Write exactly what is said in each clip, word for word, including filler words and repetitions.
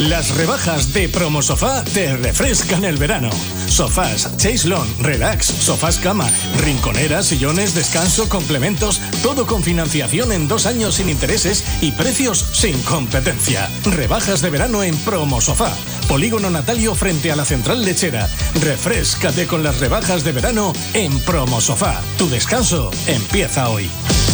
Las rebajas de Promosofá te refrescan el verano. Sofás, chaise lawn, relax, sofás cama, rinconeras, sillones, descanso, complementos, todo con financiación en dos años sin intereses y precios sin competencia. Rebajas de verano en Promosofá. Polígono Natalio frente a la Central Lechera. Refréscate con las rebajas de verano en Promosofá. Tu descanso empieza hoy.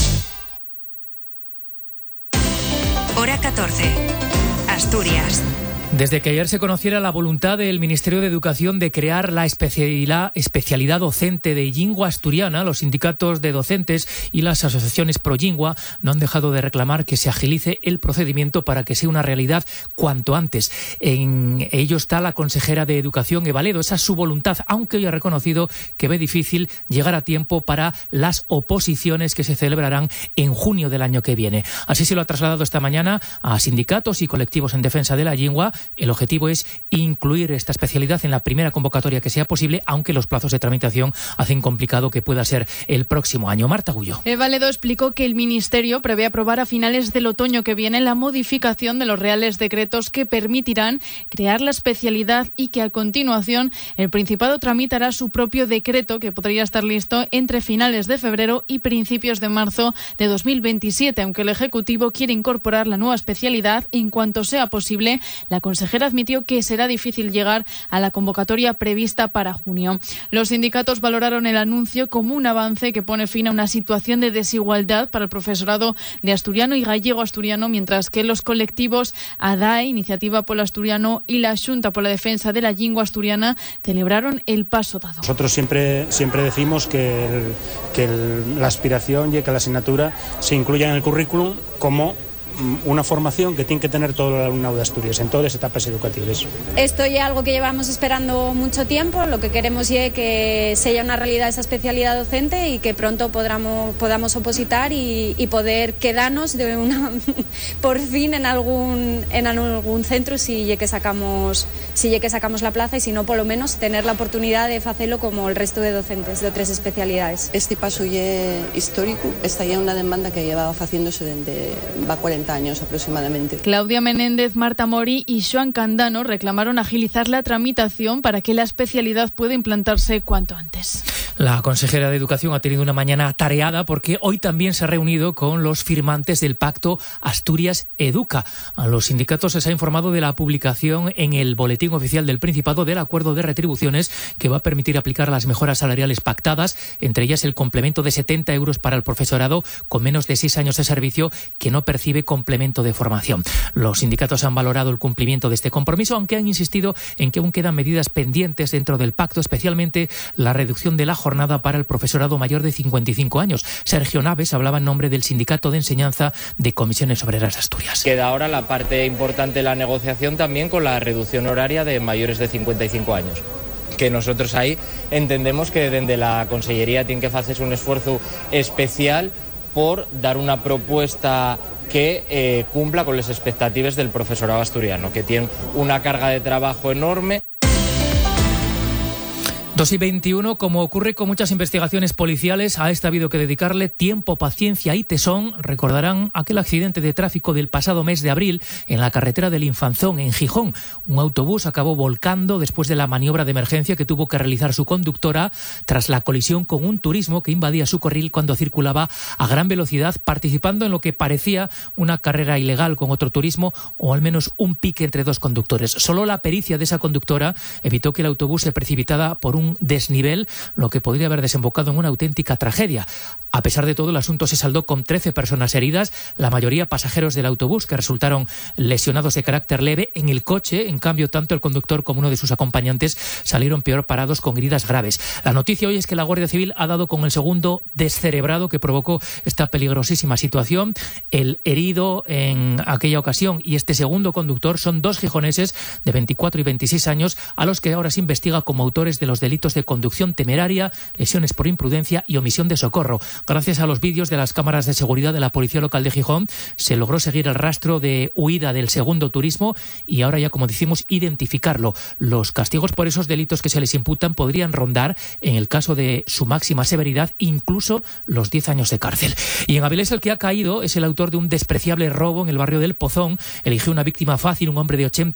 Hora catorce. Asturias. Desde que ayer se conociera la voluntad del Ministerio de Educación de crear la especialidad, especialidad docente de lingua asturiana, los sindicatos de docentes y las asociaciones pro-lingua no han dejado de reclamar que se agilice el procedimiento para que sea una realidad cuanto antes. En ello está la consejera de Educación, Eva Ledo. Esa es su voluntad, aunque hoy ha reconocido que ve difícil llegar a tiempo para las oposiciones que se celebrarán en junio del año que viene. Así se lo ha trasladado esta mañana a sindicatos y colectivos en defensa de la lingua. El objetivo es incluir esta especialidad en la primera convocatoria que sea posible, aunque los plazos de tramitación hacen complicado que pueda ser el próximo año. Marta Gullo. Eva Ledo explicó que el Ministerio prevé aprobar a finales del otoño que viene la modificación de los reales decretos que permitirán crear la especialidad y que a continuación el Principado tramitará su propio decreto que podría estar listo entre finales de febrero y principios de marzo de dos mil veintisiete, aunque el Ejecutivo quiere incorporar la nueva especialidad en cuanto sea posible. La consejera admitió que será difícil llegar a la convocatoria prevista para junio. Los sindicatos valoraron el anuncio como un avance que pone fin a una situación de desigualdad para el profesorado de asturiano y gallego-asturiano, mientras que los colectivos A D A E, Iniciativa Polo Asturiano, y la Xunta por la Defensa de la Lingua Asturiana celebraron el paso dado. Nosotros siempre, siempre decimos que, el, que el, la aspiración y que la asignatura se incluya en el currículum como una formación que tiene que tener todo el alumnado de Asturias en todas las etapas educativas. Esto es algo que llevamos esperando mucho tiempo. Lo que queremos es que sea una realidad esa especialidad docente y que pronto podamos, podamos opositar y, y poder quedarnos de una, por fin en algún, en algún centro si ya que sacamos, si ya que sacamos la plaza, y si no, por lo menos tener la oportunidad de hacerlo como el resto de docentes de otras especialidades. Este paso es histórico. Esta ya es una demanda que llevaba haciéndose desde va cuarenta años aproximadamente. Claudia Menéndez, Marta Mori y Joan Candano reclamaron agilizar la tramitación para que la especialidad pueda implantarse cuanto antes. La consejera de Educación ha tenido una mañana atareada porque hoy también se ha reunido con los firmantes del pacto Asturias Educa. A los sindicatos se les ha informado de la publicación en el Boletín Oficial del Principado del acuerdo de retribuciones que va a permitir aplicar las mejoras salariales pactadas, entre ellas el complemento de setenta euros para el profesorado con menos de seis años de servicio que no percibe complemento de formación. Los sindicatos han valorado el cumplimiento de este compromiso, aunque han insistido en que aún quedan medidas pendientes dentro del pacto, especialmente la reducción de la jornada para el profesorado mayor de cincuenta y cinco años. Sergio Naves hablaba en nombre del Sindicato de Enseñanza de Comisiones Obreras de Asturias. Queda ahora la parte importante de la negociación también con la reducción horaria de mayores de cincuenta y cinco años. Que nosotros ahí entendemos que desde la Consellería tiene que hacerse un esfuerzo especial por dar una propuesta que eh, cumpla con las expectativas del profesorado asturiano, que tiene una carga de trabajo enorme. dos y veintiuno, como ocurre con muchas investigaciones policiales, a esta ha habido que dedicarle tiempo, paciencia y tesón. Recordarán aquel accidente de tráfico del pasado mes de abril en la carretera del Infanzón, en Gijón. Un autobús acabó volcando después de la maniobra de emergencia que tuvo que realizar su conductora tras la colisión con un turismo que invadía su carril cuando circulaba a gran velocidad, participando en lo que parecía una carrera ilegal con otro turismo, o al menos un pique entre dos conductores. Solo la pericia de esa conductora evitó que el autobús se precipitara por un desnivel, lo que podría haber desembocado en una auténtica tragedia. A pesar de todo, el asunto se saldó con trece personas heridas, la mayoría pasajeros del autobús, que resultaron lesionados de carácter leve. En el coche, en cambio, tanto el conductor como uno de sus acompañantes salieron peor parados con heridas graves. La noticia hoy es que la Guardia Civil ha dado con el segundo descerebrado que provocó esta peligrosísima situación. El herido en aquella ocasión y este segundo conductor son dos gijoneses de veinticuatro y veintiséis años, a los que ahora se investiga como autores de los delitos de conducción temeraria, lesiones por imprudencia y omisión de socorro. Gracias a los vídeos de las cámaras de seguridad de la Policía Local de Gijón, se logró seguir el rastro de huida del segundo turismo y ahora ya, como decimos, identificarlo. Los castigos por esos delitos que se les imputan podrían rondar, en el caso de su máxima severidad, incluso los diez años de cárcel. Y en Avilés el que ha caído es el autor de un despreciable robo en el barrio del Pozón. Eligió una víctima fácil, un hombre de ochenta